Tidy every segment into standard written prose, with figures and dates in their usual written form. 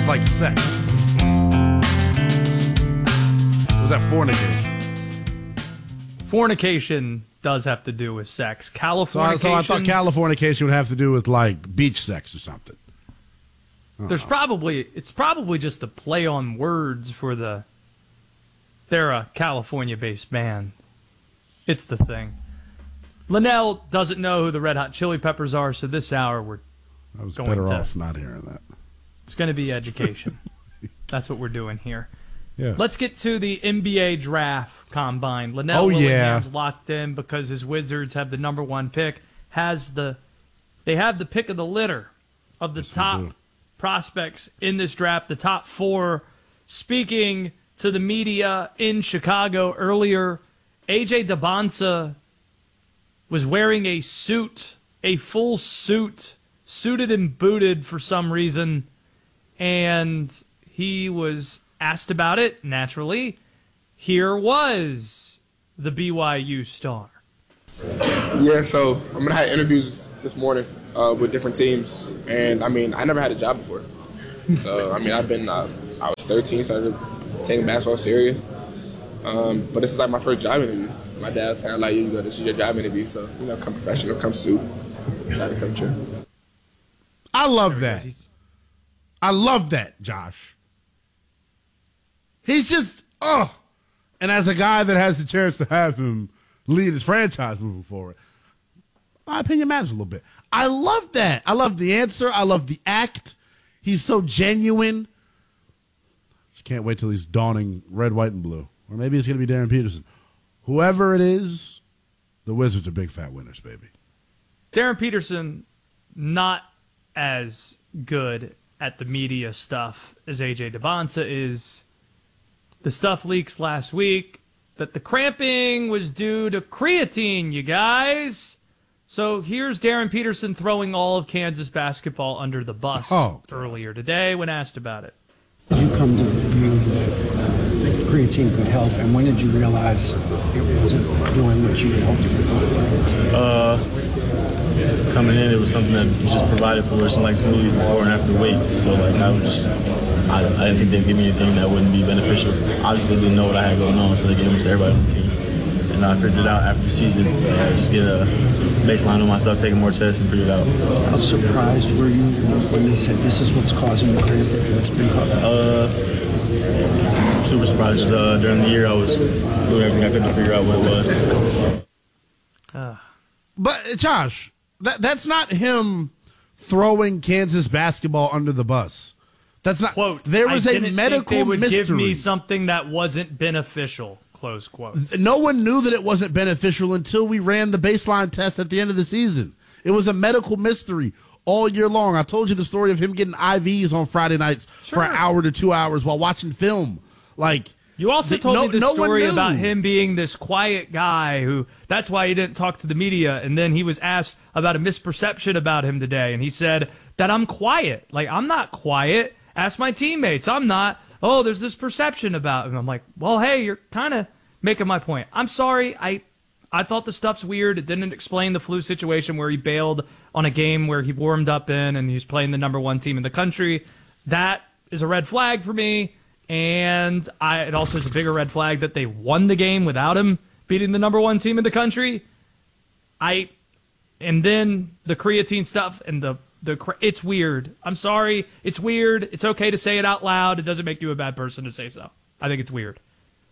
like sex. Was that fornication? Fornication does have to do with sex. Californication. So I thought Californication would have to do with like beach sex or something. It's probably just a play on words for they're a California-based band. It's the thing. Linnell doesn't know who the Red Hot Chili Peppers are, so this hour I was better off not hearing that. It's going to be education. That's what we're doing here. Yeah. Let's get to the NBA draft combine. Linnell Willingham's locked in because his Wizards have the number 1 pick. They have the pick of the litter of the top prospects in this draft, the top 4. Speaking to the media in Chicago earlier, A.J. Debonsa was wearing a suit, a full suit, suited and booted for some reason, and he was asked about it, naturally. Here was the BYU star. Yeah, so I'm going to have interviews this morning with different teams, and, I never had a job before. So, I was 13, started taking basketball serious, but this is like my first job interview. My dad's kind of like, this is your job interview, so, come professional, come suit, try to come true. I love that. I love that, Josh. He's just, and as a guy that has the chance to have him lead his franchise moving forward, my opinion matters a little bit. I love that. I love the answer. I love the act. He's so genuine. Just can't wait till he's donning red, white, and blue. Or maybe it's going to be Darren Peterson. Whoever it is, the Wizards are big fat winners, baby. Darren Peterson, not as good at the media stuff as A.J. Debonsa is. The stuff leaks last week that the cramping was due to creatine, you guys. So here's Darren Peterson throwing all of Kansas basketball under the bus earlier today when asked about it. Did you come to the view that creatine could help, and when did you realize it wasn't doing what you hoped it would? Coming in, it was something that was just provided for us in like smoothies before and after weights. So like I didn't think they'd give me anything that wouldn't be beneficial. Obviously, they didn't know what I had going on, so they gave them to everybody on the team. And I figured it out after the season. Just get a baseline on myself, taking more tests, and figure it out. How surprised were you when they said this is what's causing the cramp? What's been super surprised. During the year, I was doing everything I could to figure out what it was. But Josh, that's not him throwing Kansas basketball under the bus. That's not. Quote, there was a medical think they would mystery. give me something that wasn't beneficial. Close quote. No one knew that it wasn't beneficial until we ran the baseline test at the end of the season. It was a medical mystery all year long. I told you the story of him getting IVs on Friday nights for an hour to 2 hours while watching film. Like, you also told me the story about him being this quiet guy who, that's why he didn't talk to the media. And then he was asked about a misperception about him today. And he said that I'm quiet. Like, I'm not quiet. Ask my teammates. I'm not. Oh, there's this perception about him. I'm like, well, hey, you're kind of making my point. I'm sorry. I thought the stuff's weird. It didn't explain the flu situation where he bailed on a game where he warmed up in and he's playing the number 1 team in the country. That is a red flag for me. And it also is a bigger red flag that they won the game without him beating the number 1 team in the country. And then the creatine stuff and it's weird. I'm sorry. It's weird. It's okay to say it out loud. It doesn't make you a bad person to say so. I think it's weird.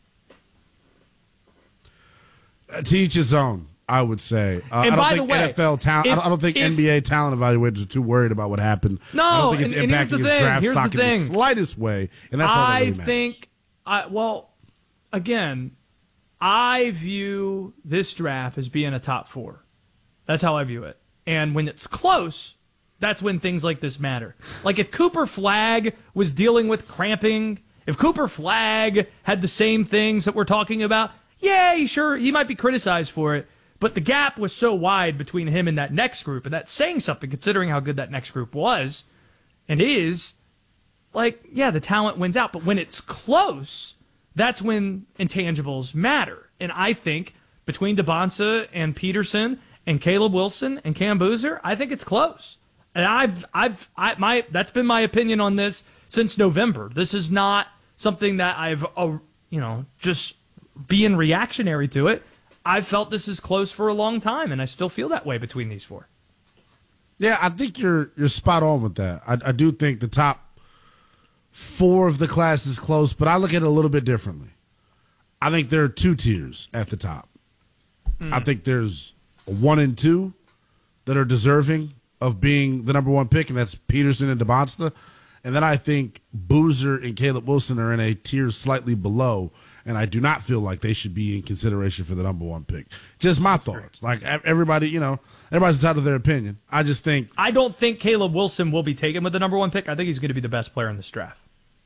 To each his own, I would say. And I by don't the think way, NFL talent. I don't think NBA talent evaluators are too worried about what happened. No, I don't think it's and here's impacting the his thing. draft Here's stock the thing. in the slightest way, and that's all that really matters. Again, I view this draft as being a top 4. That's how I view it. And when it's close, that's when things like this matter. Like if Cooper Flagg was dealing with cramping, if Cooper Flagg had the same things that we're talking about, yeah, he might be criticized for it. But the gap was so wide between him and that next group, and that's saying something considering how good that next group was and is. Like, yeah, the talent wins out. But when it's close, that's when intangibles matter. And I think between Debonsa and Peterson and Caleb Wilson and Cam Boozer, I think it's close. And that's been my opinion on this since November. This is not something that I've, just being reactionary to it. I've felt this is close for a long time, and I still feel that way between these four. Yeah, I think you're spot on with that. I do think the top four of the class is close, but I look at it a little bit differently. I think there are two tiers at the top. I think there's 1 and 2 that are deserving of being the number one pick, and that's Peterson and DeBonsta. And then I think Boozer and Caleb Wilson are in a tier slightly below, and I do not feel like they should be in consideration for the number one pick. Just my thoughts. Like everybody, everybody's entitled to their opinion. I don't think Caleb Wilson will be taken with the number one pick. I think he's going to be the best player in this draft.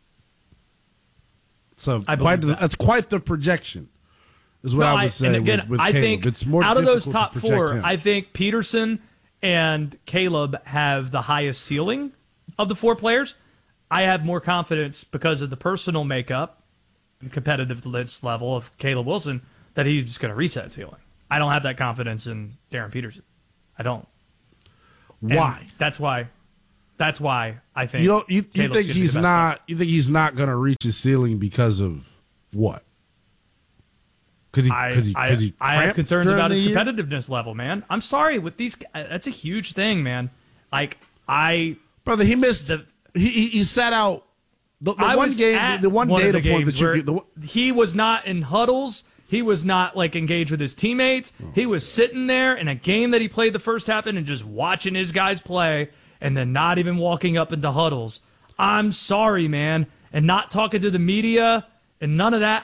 So that's quite the projection, is what I would say. And again, with I Caleb. think It's more out of those difficult top to project four, him. I think Peterson and Caleb have the highest ceiling of the four players. I have more confidence because of the personal makeup and competitiveness level of Caleb Wilson that he's just going to reach that ceiling. I don't have that confidence in Darren Peterson. I don't. Why? And that's why I think you think he's not going to reach his ceiling because of what? I have concerns about his competitiveness level, man. I'm sorry with these. That's a huge thing, man. Brother, he missed. He sat out the one game. The one data point that he was not in huddles. He was not engaged with his teammates. He was sitting there in a game that he played the first half in and just watching his guys play, and then not even walking up into huddles. I'm sorry, man, and not talking to the media and none of that.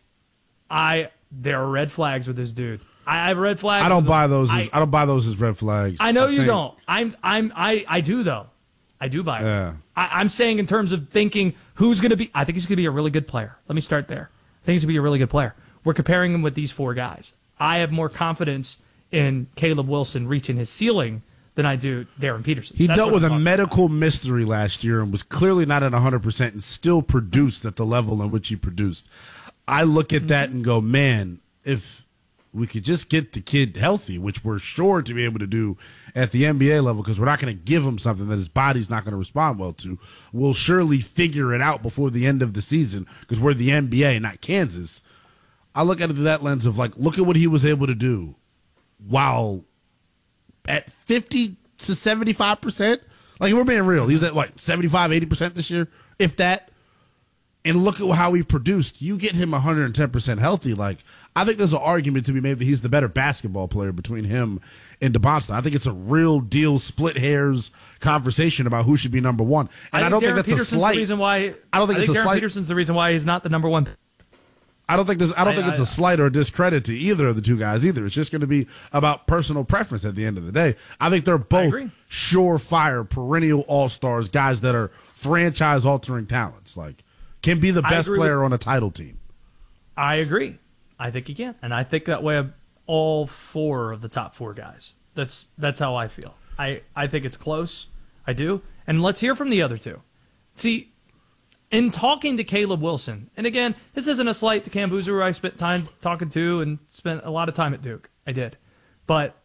There are red flags with this dude. I have red flags. I don't buy those. I don't buy those as red flags. I know you don't. I do though. I do buy it. Yeah. I'm saying in terms of thinking who's going to be. I think he's going to be a really good player. Let me start there. I think he's going to be a really good player. We're comparing him with these four guys. I have more confidence in Caleb Wilson reaching his ceiling than I do Darren Peterson. He dealt with a medical mystery last year and was clearly not at 100% and still produced at the level in which he produced. I look at that and go, man, if we could just get the kid healthy, which we're sure to be able to do at the NBA level, because we're not going to give him something that his body's not going to respond well to, we'll surely figure it out before the end of the season because we're the NBA, not Kansas. I look at it through that lens of look at what he was able to do while at 50 to 75%. We're being real. He's at 75, 80% this year, if that. And look at how he produced. You get him 110% healthy. I think there's an argument to be made that he's the better basketball player between him and DeBonsta. I think it's a real deal, split hairs conversation about who should be number one. And I don't think that's a slight. I don't think Darren Peterson's the reason why he's not the number one. I don't think it's a slight or a discredit to either of the two guys either. It's just going to be about personal preference at the end of the day. I think they're both surefire, perennial all-stars, guys that are franchise-altering talents. Can be the best player on a title team. I agree. I think he can. And I think that way of all four of the top four guys. That's how I feel. I think it's close. I do. And let's hear from the other two. See, in talking to Caleb Wilson, and again, this isn't a slight to Cam Boozer, who I spent time talking to and spent a lot of time at Duke. I did. But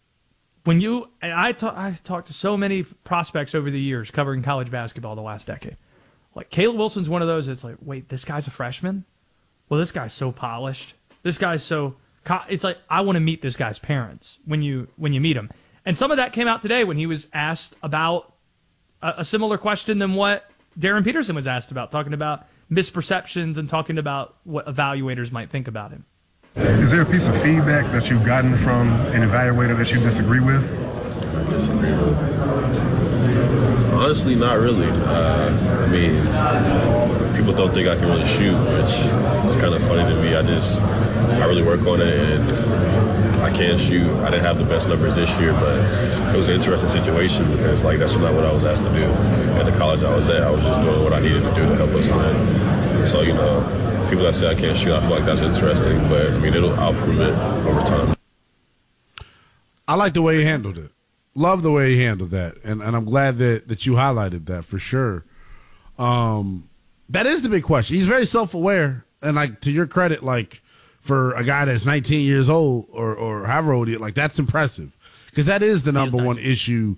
I've talked to so many prospects over the years covering college basketball the last decade. Caleb Wilson's one of those that's wait, this guy's a freshman? Well, this guy's so polished. This guy's so... It's I want to meet this guy's parents when you meet him. And some of that came out today when he was asked about a similar question than what Darren Peterson was asked about, talking about misperceptions and talking about what evaluators might think about him. Is there a piece of feedback that you've gotten from an evaluator that you disagree with? I disagree with? Honestly, not really. People don't think I can really shoot, which is kind of funny to me. I really work on it, and I can shoot. I didn't have the best numbers this year, but it was an interesting situation because that's not what I was asked to do. At the college I was at, I was just doing what I needed to do to help us win. So, people that say I can't shoot, I feel like that's interesting, but I'll prove it over time. I like the way he handled it. Love the way he handled that, and I'm glad that you highlighted that for sure. That is the big question. He's very self-aware, and to your credit, for a guy that's 19 years old or however old he is, that's impressive because that is the number one issue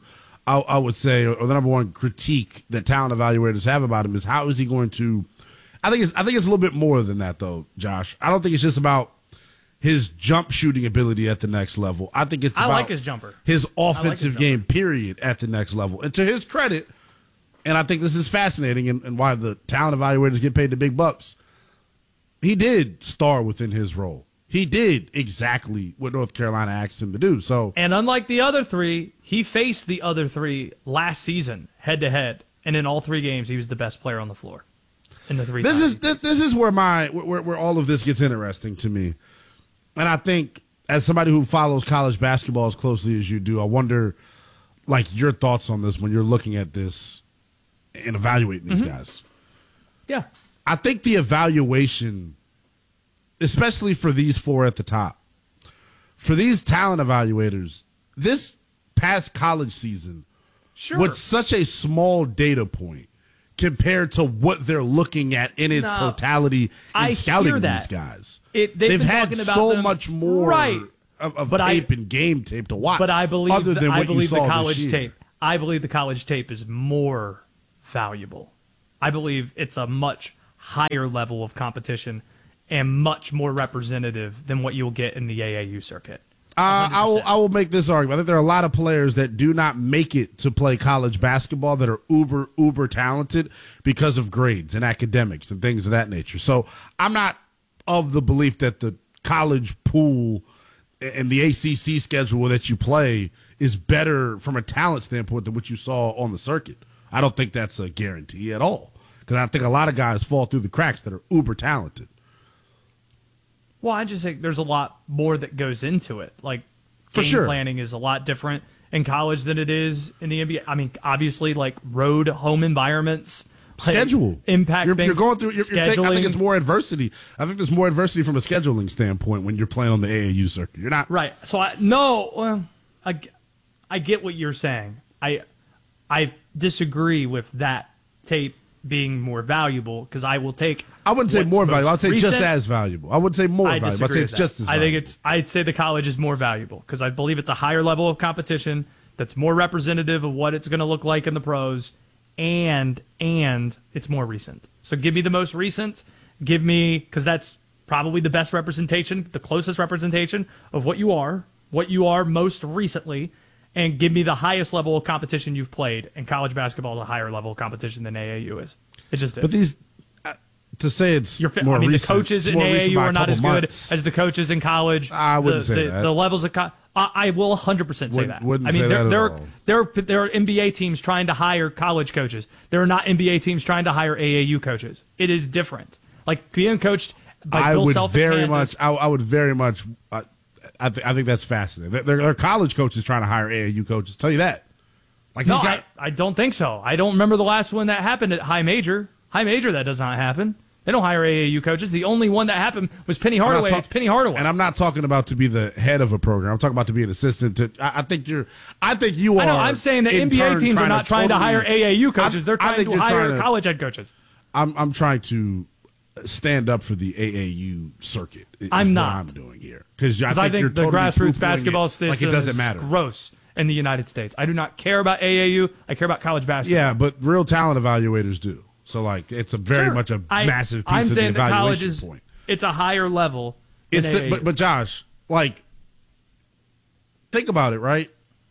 I would say, or the number one critique that talent evaluators have about him is how is he going to. I think it's a little bit more than that, though, Josh. I don't think it's just about his jump shooting ability at the next level. I think it's about like his jumper, his offensive game, period, at the next level. And to his credit, and I think this is fascinating and why the talent evaluators get paid the big bucks, he did star within his role. He did exactly what North Carolina asked him to do. So, and unlike the other three, he faced the other three last season head-to-head, and in all 3 games, he was the best player on the floor. In the 3 this is where where all of this gets interesting to me. And I think as somebody who follows college basketball as closely as you do, I wonder, like, your thoughts on this when you're looking at this and evaluating these guys. Yeah. I think the evaluation, especially for these 4 at the top, for these talent evaluators, this past college season was such a small data point compared to what they're looking at in its totality in scouting these guys. They've had so much more of tape and game tape to watch. But I believe, other than what you saw the college this year. tape. I believe the college tape is more valuable. I believe it's a much higher level of competition and much more representative than what you'll get in the AAU circuit. I will make this argument. I think there are a lot of players that do not make it to play college basketball that are uber talented because of grades and academics and things of that nature. So I'm not of the belief that the college pool and the ACC schedule that you play is better from a talent standpoint than what you saw on the circuit. I don't think that's a guarantee at all, because I think a lot of guys fall through the cracks that are uber talented. Well, I just think there's a lot more that goes into it. Like, For game sure. planning is a lot different in college than it is in the NBA. I mean, obviously, like road home environments, like Schedule impact. You're going through. I scheduling. think it's more adversity. I think there's more adversity from a scheduling standpoint when you're playing on the AAU circuit. You're not right. So I get what you're saying. I disagree with that tape being more valuable, because I will take. I wouldn't say more valuable. I'd say recent. just as valuable. I would say more I valuable. I'd say it's with just that. as I valuable. think I'd say the college is more valuable because I believe it's a higher level of competition that's more representative of what it's going to look like in the pros, and it's more recent. So give me the most recent. Give me, because that's probably the best representation, the closest representation of what you are most recently, and give me the highest level of competition you've played. And college basketball is a higher level of competition than AAU is. It just is. But these, to say it's more recent, the coaches in AAU are not as good as the coaches in college. I wouldn't say that. The levels of I will 100% say that. Wouldn't say that at all. There are NBA teams trying to hire college coaches. There are not NBA teams trying to hire AAU coaches. It is different. Like being coached by Bill Self in Kansas. I would very much. I think that's fascinating. There are college coaches trying to hire AAU coaches. Tell you that. Like no, I don't think so. I don't remember the last one that happened at High Major. High Major, that does not happen. They don't hire AAU coaches. The only one that happened was Penny Hardaway. It's Penny Hardaway. And I'm not talking about to be the head of a program. I'm talking about to be an assistant. I think you are. I know. I'm saying that NBA teams are not trying to hire AAU coaches. They're trying to hire college head coaches. I'm trying to stand up for the AAU circuit. I'm not. What I'm doing here, because I think the totally grassroots basketball system like it doesn't matter. Is gross in the United States. I do not care about AAU. I care about college basketball. Yeah, but real talent evaluators do. So, like, it's a very much a massive piece of the evaluation point. It's a higher level. But Josh, like, think about it, right?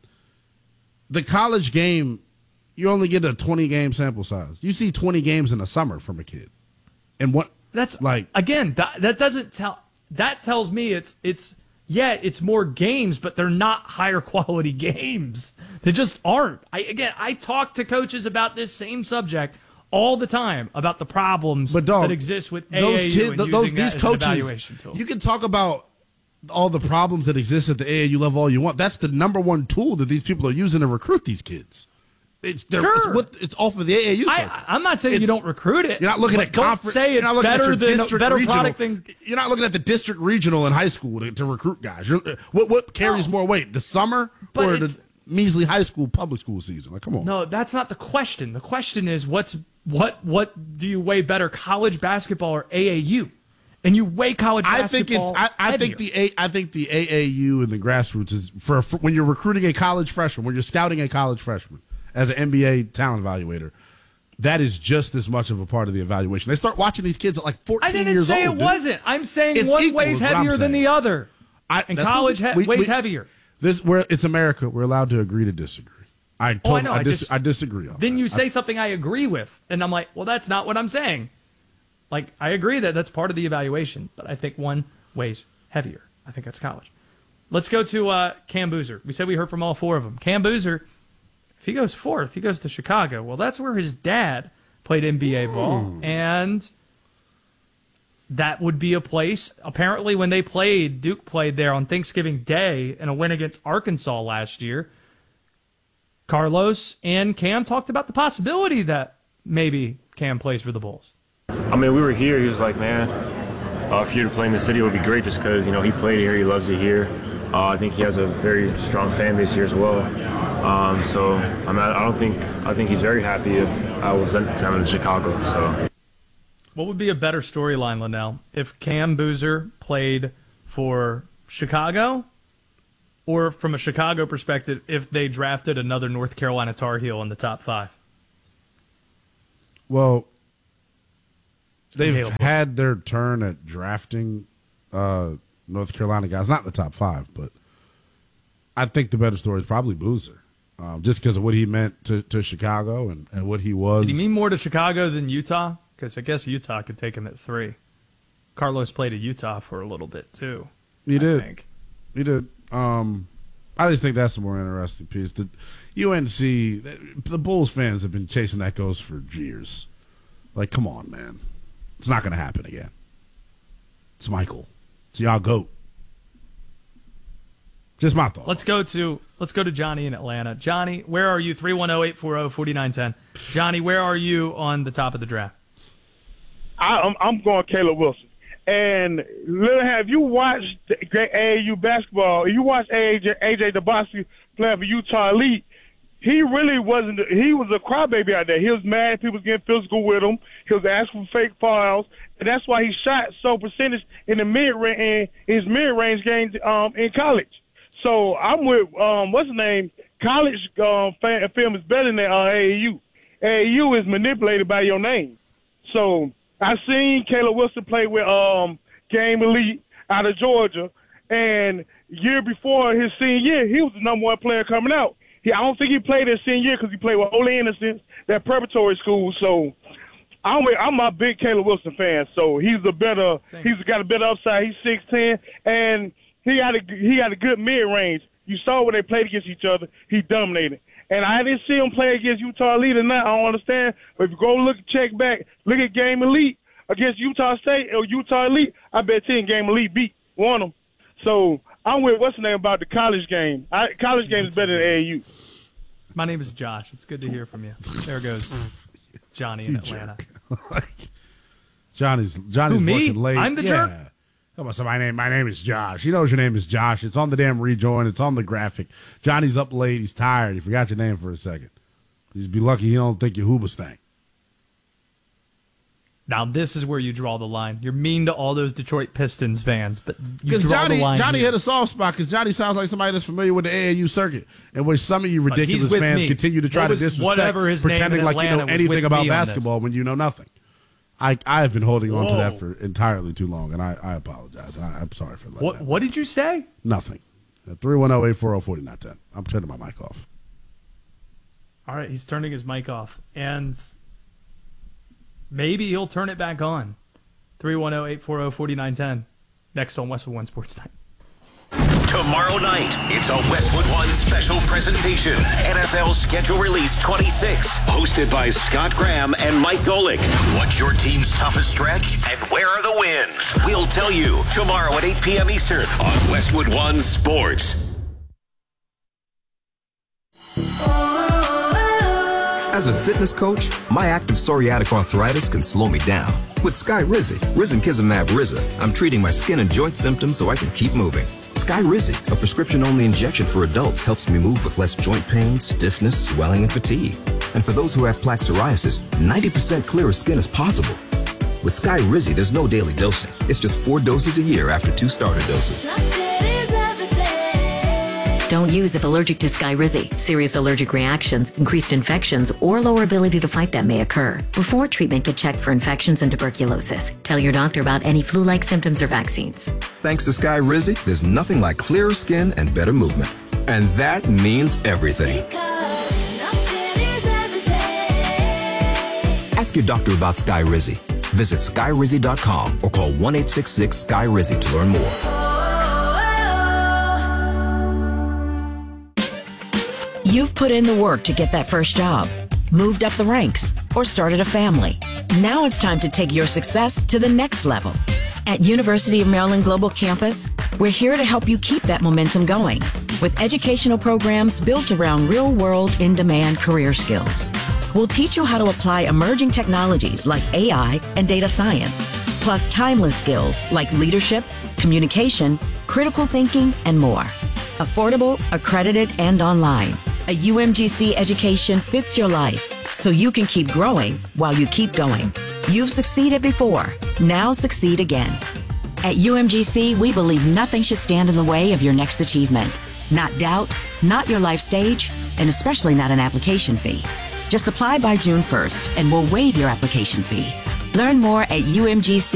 The college game, you only get a 20-game sample size. You see 20 games in the summer from a kid, and what? That's like again. That doesn't tell. That tells me it's more games, but they're not higher quality games. They just aren't. I talk to coaches about this same subject all the time, about the problems that exist with AAU and using that as an evaluation tool. You can talk about all the problems that exist at the AAU level all you want. That's the number one tool that these people are using to recruit these kids. It's off of the AAU. I'm not saying you don't recruit it. You're not looking at conference. Say it's better than a better product than. You're not looking at the district regional in high school to recruit guys. What carries more weight, the summer or the measly high school public school season? Like, come on. No, that's not the question. The question is what do you weigh better, college basketball or AAU? And you weigh college basketball. I think the AAU and the grassroots is for when you're recruiting a college freshman, when you're scouting a college freshman as an NBA talent evaluator. That is just as much of a part of the evaluation. They start watching these kids at like 14 years old. I didn't say it wasn't. I'm saying one weighs heavier than the other. And college weighs heavier. It's America. We're allowed to agree to disagree. I disagree on that. Then you say something I agree with, and I'm like, well, that's not what I'm saying. Like, I agree that that's part of the evaluation, but I think one weighs heavier. I think that's college. Let's go to Cam Boozer. We said we heard from all four of them. Cam Boozer, if he goes fourth, he goes to Chicago. Well, that's where his dad played NBA ball, and that would be a place. Apparently, when they played, Duke played there on Thanksgiving Day in a win against Arkansas last year. Carlos and Cam talked about the possibility that maybe Cam plays for the Bulls. I mean, we were here. He was like, man, if you were to play in the city, it would be great just because, you know, he played here. He loves it here. I think he has a very strong fan base here as well. So, I mean, I think he's very happy if I was sent to him in Chicago. So, what would be a better storyline, Linnell, if Cam Boozer played for Chicago, or from a Chicago perspective, if they drafted another North Carolina Tar Heel in the top 5? Well, they've had their turn at drafting North Carolina guys, not in the top 5, but I think the better story is probably Boozer, just because of what he meant to Chicago and what he was. Did he mean more to Chicago than Utah? Because I guess Utah could take him at 3. Carlos played at Utah for a little bit, too. He did. I just think that's the more interesting piece. The UNC, the Bulls fans have been chasing that ghost for years. Like, come on, man. It's not going to happen again. It's Michael. It's y'all GOAT. Just my thought. Let's go to Johnny in Atlanta. Johnny, where are you? 310-840-4910. Johnny, where are you on the top of the draft? I'm going Caleb Wilson. And have you watched AAU basketball? You watched AJ DeBoski play for Utah Elite. He really wasn't. He was a crybaby out there. He was mad. People was getting physical with him. He was asking for fake fouls, and that's why he shot so percentage in the his mid-range game in college. So I'm with what's his name? College film is better than AAU. AAU is manipulated by your name. So I seen Caleb Wilson play with Game Elite out of Georgia, and year before his senior year, he was the number 1 player coming out. I don't think he played his senior year because he played with Holy Innocents, that preparatory school. So I'm a big Caleb Wilson fan. So he's got a better upside. He's 6'10", and he got a good mid range. You saw when they played against each other, he dominated. And I didn't see him play against Utah Elite or not. I don't understand. But if you go check back, look at Game Elite against Utah State or Utah Elite, I bet Game Elite won them. So I'm with what's the name about the college game. College game is better than AAU. My name is Josh. It's good to hear from you. There goes Johnny in Atlanta. Johnny's Who, me? working late. I'm the jerk? Come on, so my name is Josh. He knows your name is Josh. It's on the damn rejoin. It's on the graphic. Johnny's up late. He's tired. He forgot your name for a second. Just be lucky he don't think you're Hoobastank. Now, this is where you draw the line. You're mean to all those Detroit Pistons fans, but you draw the line. Johnny hit a soft spot because Johnny sounds like somebody that's familiar with the AAU circuit, in which some of you ridiculous fans continue to try to disrespect, pretending like you know anything about basketball when you know nothing. I have been holding on to that for entirely too long, and I apologize, and I'm sorry for that. What did you say? Nothing. 310-840-4910. I'm turning my mic off. All right, he's turning his mic off, and maybe he'll turn it back on. 310-840-4910. Next on Westwood One Sports Night. Tomorrow night, it's a Westwood One special presentation. NFL Schedule Release 26. Hosted by Scott Graham and Mike Golick. What's your team's toughest stretch? And where are the wins? We'll tell you tomorrow at 8 p.m. Eastern on Westwood One Sports. As a fitness coach, my active psoriatic arthritis can slow me down. With Skyrizi, Risankizumab Riza, I'm treating my skin and joint symptoms so I can keep moving. Skyrizi, a prescription-only injection for adults, helps me move with less joint pain, stiffness, swelling, and fatigue. And for those who have plaque psoriasis, 90% clearer skin is possible. With Skyrizi, there's no daily dosing. It's just 4 doses a year after 2 starter doses. Don't use if allergic to Skyrizi. Serious allergic reactions, increased infections, or lower ability to fight them may occur. Before treatment, get checked for infections and tuberculosis. Tell your doctor about any flu-like symptoms or vaccines. Thanks to Skyrizi, there's nothing like clearer skin and better movement. And that means everything. Ask your doctor about Skyrizi. Visit Skyrizi.com or call 1-866-SKY-RIZI to learn more. You've put in the work to get that first job, moved up the ranks, or started a family. Now it's time to take your success to the next level. At University of Maryland Global Campus, we're here to help you keep that momentum going with educational programs built around real-world, in-demand career skills. We'll teach you how to apply emerging technologies like AI and data science, plus timeless skills like leadership, communication, critical thinking, and more. Affordable, accredited, and online. A UMGC education fits your life so you can keep growing while you keep going. You've succeeded before. Now succeed again. At UMGC, we believe nothing should stand in the way of your next achievement. Not doubt, not your life stage, and especially not an application fee. Just apply by June 1st and we'll waive your application fee. Learn more at UMGC.